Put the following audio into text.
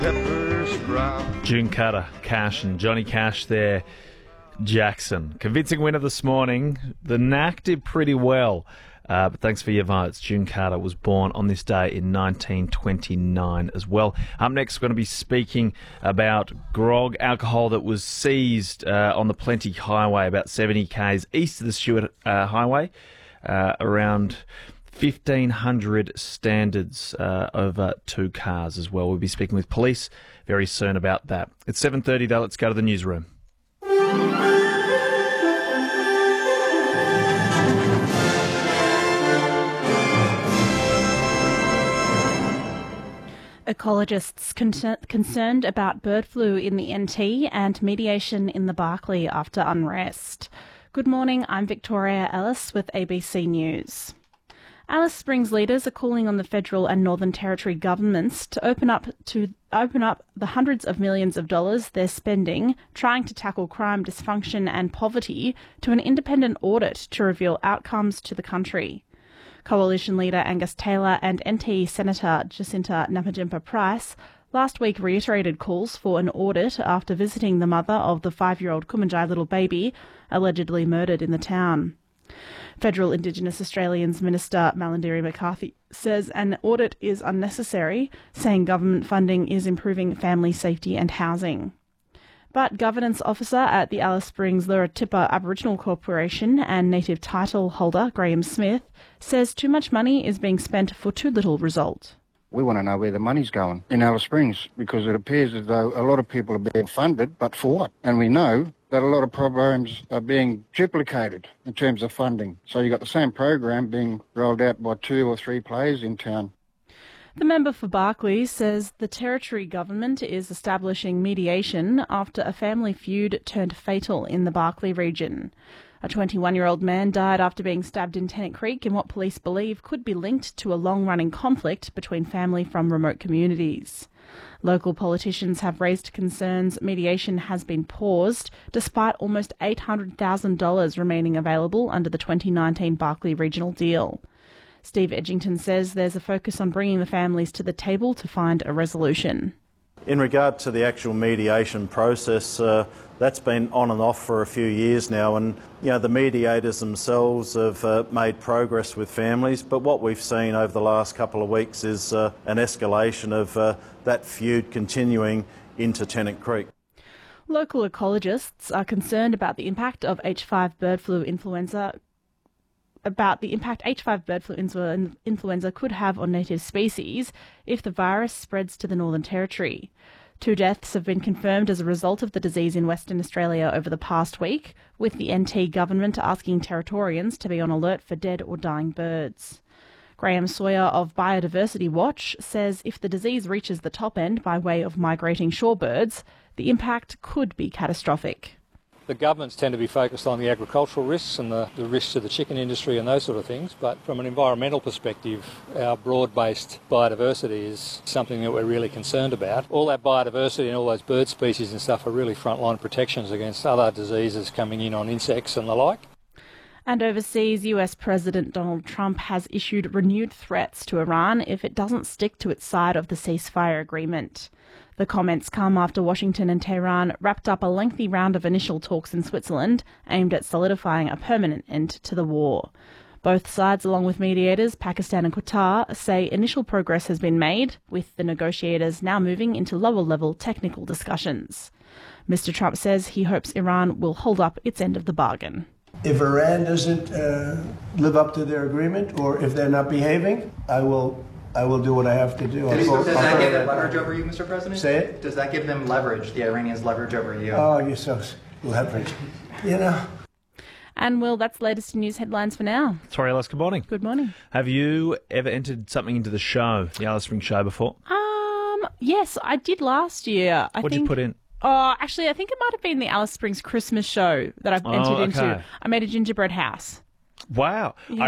June Cutter, Cash and Johnny Cash there. Jackson. Convincing winner this morning. The Knack did pretty well, but thanks for your votes. June Carter was born on this day in 1929 as well. Up next, we're going to be speaking about grog, alcohol that was seized on the Plenty Highway, about 70 k's east of the Stewart Highway, around 1,500 standards over 2 cars as well. We'll be speaking with police very soon about that. It's 7:30 though. Let's go to the newsroom. Ecologists concerned about bird flu in the NT and mediation in the Barkly after unrest. Good morning, I'm Victoria Ellis with ABC News. Alice Springs leaders are calling on the federal and Northern Territory governments to open up the hundreds of millions of dollars they're spending trying to tackle crime, dysfunction and poverty to an independent audit to reveal outcomes to the country. Coalition leader Angus Taylor and NT Senator Jacinta Naparjimpa-Price last week reiterated calls for an audit after visiting the mother of the 5-year-old Kumanjai little baby allegedly murdered in the town. Federal Indigenous Australians Minister Malarndirri McCarthy says an audit is unnecessary, saying government funding is improving family safety and housing. But Governance Officer at the Alice Springs Luratipa Aboriginal Corporation and native title holder Graham Smith says too much money is being spent for too little result. We want to know where the money's going in Alice Springs because it appears as though a lot of people are being funded, but for what? And we know that a lot of programs are being duplicated in terms of funding. So you've got the same program being rolled out by 2 or 3 players in town. The member for Barkly says the Territory government is establishing mediation after a family feud turned fatal in the Barkly region. A 21-year-old man died after being stabbed in Tennant Creek in what police believe could be linked to a long-running conflict between family from remote communities. Local politicians have raised concerns mediation has been paused, despite almost $800,000 remaining available under the 2019 Barkly regional deal. Steve Edgington says there's a focus on bringing the families to the table to find a resolution. In regard to the actual mediation process, that's been on and off for a few years now, and the mediators themselves have made progress with families, but what we've seen over the last couple of weeks is an escalation of that feud continuing into Tennant Creek. Local ecologists are concerned about the impact of H5 bird flu influenza could have on native species if the virus spreads to the Northern Territory. 2 deaths have been confirmed as a result of the disease in Western Australia over the past week, with the NT government asking Territorians to be on alert for dead or dying birds. Graham Sawyer of Biodiversity Watch says if the disease reaches the top end by way of migrating shorebirds, the impact could be catastrophic. The governments tend to be focused on the agricultural risks and the risks to the chicken industry and those sort of things, but from an environmental perspective, our broad-based biodiversity is something that we're really concerned about. All that biodiversity and all those bird species and stuff are really frontline protections against other diseases coming in on insects and the like. And overseas, US President Donald Trump has issued renewed threats to Iran if it doesn't stick to its side of the ceasefire agreement. The comments come after Washington and Tehran wrapped up a lengthy round of initial talks in Switzerland aimed at solidifying a permanent end to the war. Both sides, along with mediators, Pakistan and Qatar, say initial progress has been made, with the negotiators now moving into lower-level technical discussions. Mr. Trump says he hopes Iran will hold up its end of the bargain. If Iran doesn't live up to their agreement, or if they're not behaving, I will do what I have to do. Does that give them leverage over you, Mr. President? Say it? Does that give them leverage, the Iranians leverage over you? Oh, you're so leverage. And, Will, that's the latest news headlines for now. Sorry, Alice, good morning. Good morning. Have you ever entered something into the show, the Alice Springs show, before? Yes, I did last year. What did you put in? Oh, actually, I think it might have been the Alice Springs Christmas show that I've entered into. I made a gingerbread house. Wow. Yeah.